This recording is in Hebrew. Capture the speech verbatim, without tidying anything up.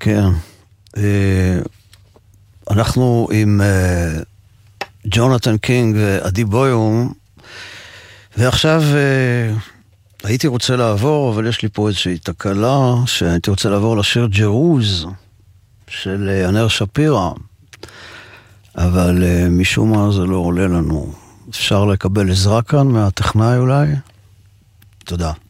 כן. אנחנו עם ג'ונתן קינג ועדי בויום, ועכשיו הייתי רוצה לעבור, אבל יש לי פה איזושהי תקלה, שהייתי רוצה לעבור לשיר ג'רוז של ענר שפירא, אבל משום מה זה לא עולה לנו. אפשר לקבל עזרה כאן מהטכנאי אולי? תודה.